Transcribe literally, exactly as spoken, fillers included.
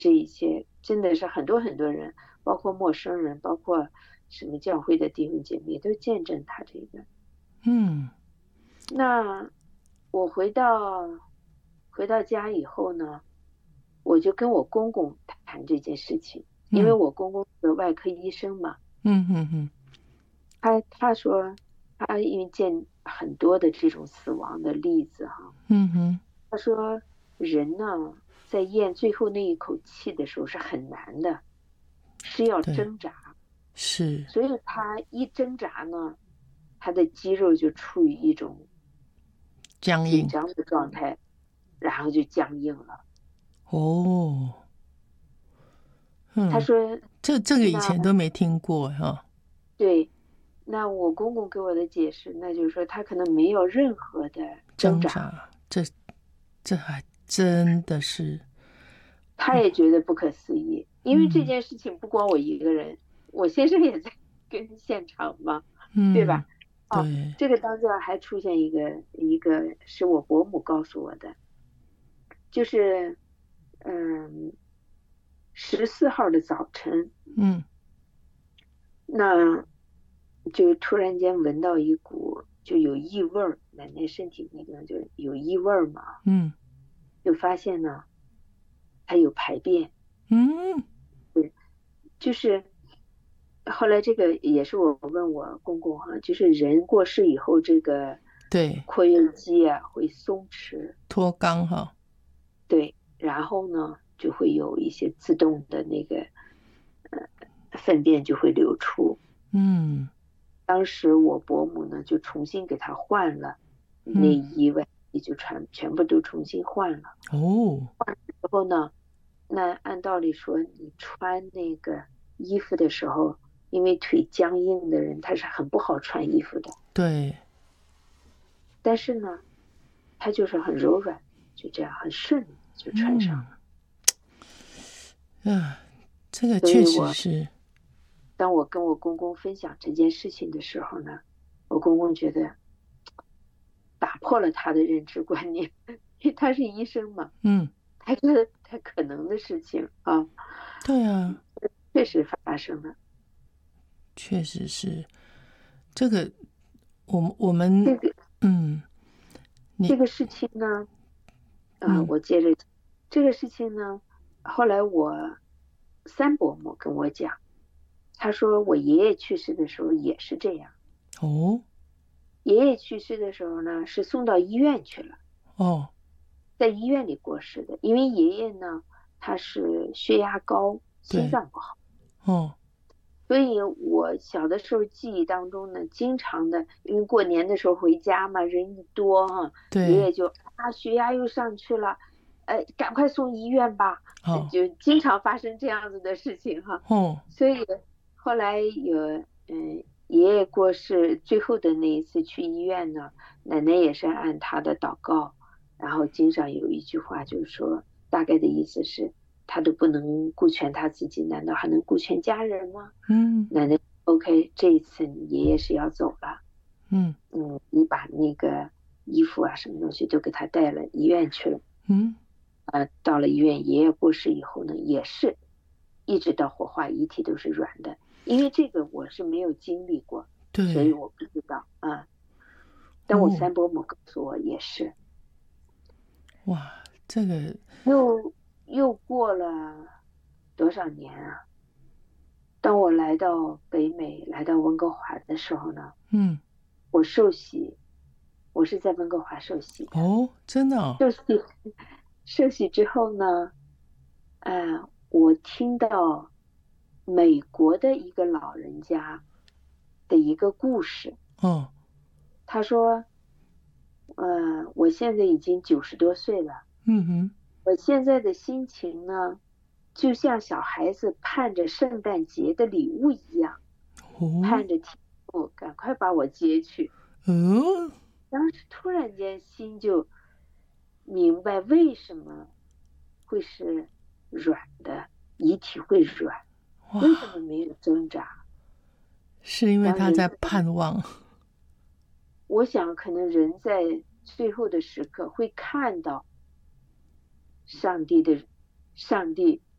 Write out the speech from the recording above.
这一切真的是很多很多人，包括陌生人，包括什么教会的弟兄姐妹都见证他这个。 嗯， 那我回到回到家以后呢，我就跟我公公谈这件事情，因为嗯， 我公公是外科医生嘛。 嗯，嗯，嗯， 他他说他因为见很多的这种死亡的例子哈， 嗯，嗯， 他说人呢在咽最后那一口气的时候是很难的，是要对， 挣扎， 是所以他一挣扎呢，他的肌肉就处于一种僵硬。 紧张的状态，然后就僵硬了。 哦，嗯， 他说这这个以那前都没听过哈。 对，那我公公给我的解释，那就是说他可能没有任何的挣扎， 挣扎，这这还真的是， 他也觉得不可思议，因为这件事情不光我一个人，我先生也在跟现场嘛，对嗯， 吧？哦， 对， 这个当中还出现一个一个是我伯母告诉我的，就是嗯十四号的早晨， 嗯， 那就突然间闻到一股就有异味儿，奶奶身体那个就有异味儿嘛， 嗯， 就发现呢她有排便， 嗯， 就是后来这个也是我问我公公哈，就是人过世以后，这个对， 括约肌啊会松弛， 脱肛哈。 对，然后呢就会有一些自动的那个呃粪便就会流出。 嗯， 当时我伯母呢就重新给他换了内嗯， 衣外衣，就全全部都重新换了。 哦， 然后呢，那按道理说你穿那个衣服的时候，因为腿僵硬的人他是很不好穿衣服的， 对， 但是呢，他就是很柔软，就这样很顺利就穿上嗯， 了。 啊，这个确所以我实是， 当我跟我公公分享这件事情的时候呢，我公公觉得打破了他的认知观念，因为他是医生嘛， 嗯， 他觉得不太可能的事情啊， 对啊， 确实发生了。 确实是这个，我们我们， 这个嗯，你， 这个事情呢，啊， 嗯， 我接着这个事情呢，后来我三伯母跟我讲，他说我爷爷去世的时候也是这样。 哦， 爷爷去世的时候呢，是送到医院去了， 哦， 在医院里过世的。因为爷爷呢，他是血压高，心对， 脏不好， 哦， 所以我小的时候记忆当中呢，经常的，因为过年的时候回家嘛，人一多哈，爷对， 爷就啊血压又上去了，呃，赶快送医院吧，呃哦， 就经常发生这样子的事情哈。 哦， 所以后来有嗯爷爷过世最后的那一次去医院呢，奶奶也是按他的祷告，然后经上有一句话就是说，大概的意思是他都不能顾全他自己，难道还能顾全家人吗？ 嗯， 奶奶 OK，这一次你爷爷是要走了， 嗯， 嗯，你把那个衣服啊什么东西都给他带了医院去了。 嗯， 呃，到了医院，爷爷过世以后呢，也是一直到火化，遗体都是软的。因为这个我是没有经历过，所以对， 我不知道啊。但我哦， 三伯母告诉我也是， 哇，这个， 又又过了多少年啊？当我来到北美，来到温哥华的时候呢， 嗯， 我受洗，我是在温哥华受洗的。 哦，真的哦， 受洗，受洗之后呢，呃，我听到美国的一个老人家的一个故事。 哦， 他说，呃，我现在已经九十多岁了， 嗯哼， 我现在的心情呢，就像小孩子盼着圣诞节的礼物一样， 哦， 盼着天父赶快把我接去。 哦， 当时突然间心就明白为什么会是软的，遗体会软，为什么哇， 没有挣扎？ 是因为当人， 他在盼望， 我想可能人在最后的时刻会看到上帝的，上帝